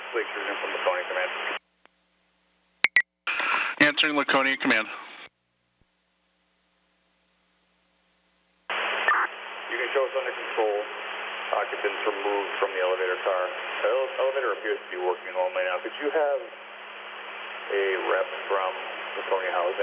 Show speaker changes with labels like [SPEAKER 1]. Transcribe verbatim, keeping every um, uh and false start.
[SPEAKER 1] Lake Surgeon from Laconia Command.
[SPEAKER 2] Answering Laconia Command.
[SPEAKER 1] You can show us under control. Occupants removed from the elevator car. The ele- elevator appears to be working normally now. Could you have a rep from Laconia Housing